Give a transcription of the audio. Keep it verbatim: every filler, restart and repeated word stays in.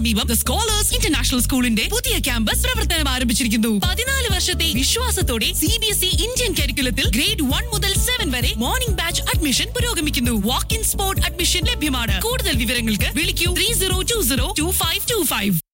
സമീപം the scholars international സ്കൂളിന്റെ പുതിയ ക്യാമ്പസ് പ്രവർത്തനം ആരംഭിച്ചിരിക്കുന്നു. പതിനാല് വർഷത്തെ വിശ്വാസത്തോടെ C B S E Indian കരിക്കുലത്തിൽ grade one മുതൽ സെവൻ വരെ മോർണിംഗ് ബാച്ച് അഡ്മിഷൻ പുരോഗമിക്കുന്നു. വാക്ക് ഇൻ സ്പോട്ട് അഡ്മിഷൻ ലഭ്യമാണ്. കൂടുതൽ വിവരങ്ങൾക്ക് വിളിക്കൂ three zero to zero to five to five.